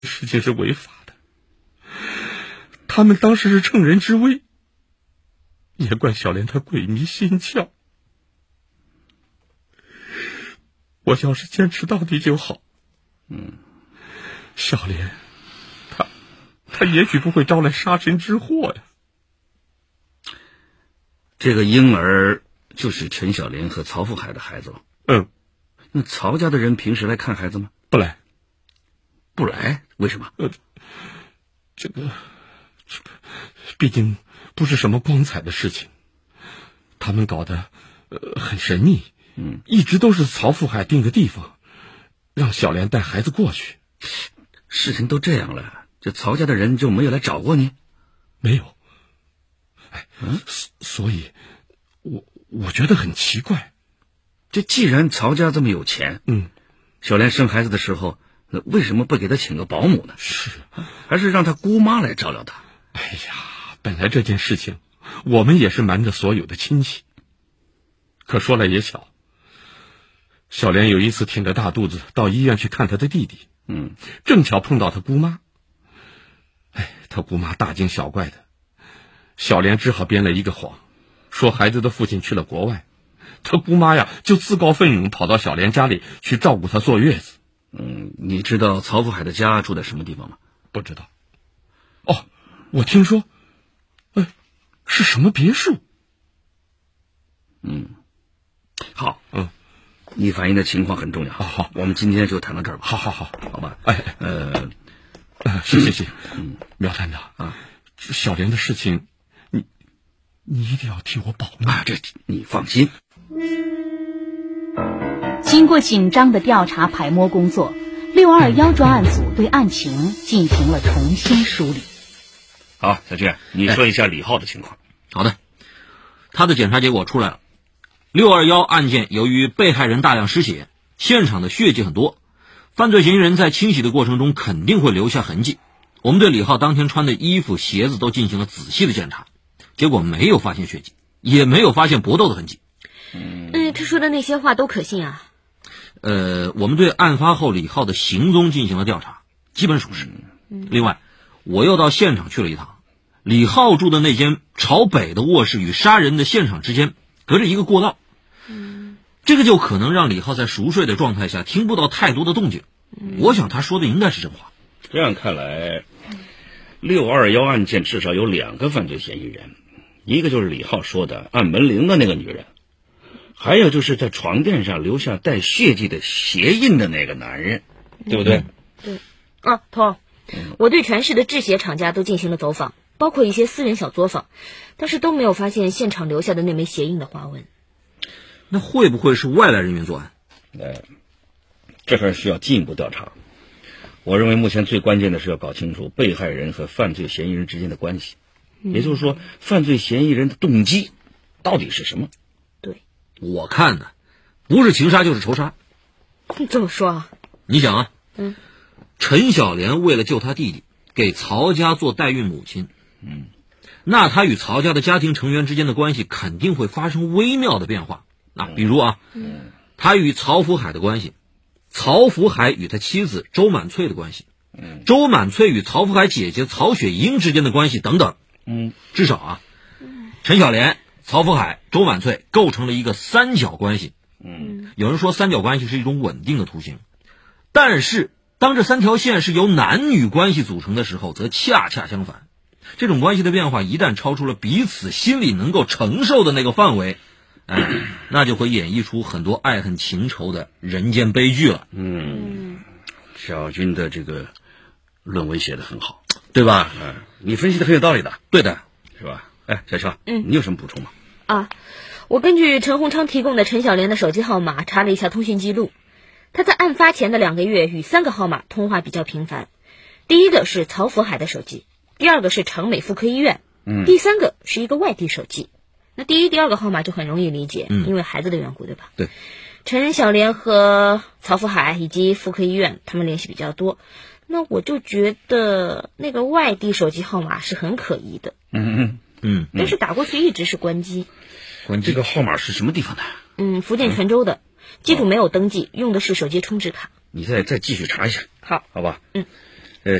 事情是违法的，他们当时是乘人之危，也怪小莲她鬼迷心窍。我要是坚持到底就好。小莲，他也许不会招来杀身之祸呀。 这个婴儿就是陈小莲和曹福海的孩子了。那曹家的人平时来看孩子吗？ 不来。 不来？为什么？ 这毕竟不是什么光彩的事情，他们搞得很神秘。一直都是曹福海定个地方，让小莲带孩子过去。 事情都这样了，这曹家的人就没有来找过你？ 没有。所以我觉得很奇怪。 这既然曹家这么有钱，小莲生孩子的时候，那为什么不给他请个保姆呢？ 是， 还是让他姑妈来照料他？ 哎呀，本来这件事情我们也是瞒着所有的亲戚，可说来也巧，小莲有一次挺着大肚子到医院去看她的弟弟，正巧碰到她姑妈。她姑妈大惊小怪的，小莲只好编了一个谎，说孩子的父亲去了国外。她姑妈呀就自告奋勇跑到小莲家里去照顾她坐月子。 你知道曹福海的家住在什么地方吗？ 不知道。我听说是什么别墅。 好，你反映的情况很重要。 好， 我们今天就谈到这儿吧。 好吧。 谢。苗探长小莲的事情，你一定要替我保密。 这你放心。 经过紧张的调查排摸工作，621专案组对案情进行了重新梳理。 好，小俊，你说一下李浩的情况。 好的，他的检查结果出来了。621案件由于被害人大量失血，现场的血迹很多，犯罪嫌疑人在清洗的过程中肯定会留下痕迹。我们对李浩当天穿的衣服、鞋子都进行了仔细的检查，结果没有发现血迹，也没有发现搏斗的痕迹。 他说的那些话都可信啊？ 我们对案发后李浩的行踪进行了调查，基本属实。另外，我又到现场去了一趟，李浩住的那间朝北的卧室与杀人的现场之间隔着一个过道，这个就可能让李浩在熟睡的状态下听不到太多的动静。我想他说的应该是真话。 这样看来，621案件至少有2个犯罪嫌疑人，一个就是李浩说的按门铃的那个女人，还有就是在床垫上留下带血迹的鞋印的那个男人，对不对？ 对。头，我对全市的制鞋厂家都进行了走访，包括一些私人小作坊，但是都没有发现现场留下的那枚鞋印的花纹。 那会不会是外来人员作案？ 这还需要进一步调查。我认为目前最关键的是要搞清楚被害人和犯罪嫌疑人之间的关系，也就是说，犯罪嫌疑人的动机到底是什么？ 对， 我看呢，不是情杀就是仇杀。 你这么说啊？ 你想啊，陈小莲为了救他弟弟，给曹家做代孕母亲，那他与曹家的家庭成员之间的关系肯定会发生微妙的变化。比如他与曹福海的关系，曹福海与他妻子周满翠的关系，周满翠与曹福海姐姐曹雪英之间的关系等等。至少陈小莲、曹福海、周满翠构成了一个三角关系。有人说三角关系是一种稳定的图形，但是当这3条线是由男女关系组成的时候，则恰恰相反。这种关系的变化一旦超出了彼此心里能够承受的那个范围，那就会演绎出很多爱恨情仇的人间悲剧了。 小军的这个论文写得很好，对吧？你分析的很有道理的。 对的， 是吧？小乔，你有什么补充吗？ 我根据陈洪昌提供的陈小莲的手机号码查了一下通讯记录，他在案发前的2个月与3个号码通话比较频繁。第一个是曹福海的手机，第2个是长美妇科医院，第3个是一个外地手机。那第1、第2个号码就很容易理解，因为孩子的缘故，对吧？ 对。 陈小莲和曹福海以及妇科医院他们联系比较多，那我就觉得那个外地手机号码是很可疑的。但是打过去一直是关机。 这个号码是什么地方的？ 福建泉州的，机主没有登记，用的是手机充值卡。 你再继续查一下， 好吧。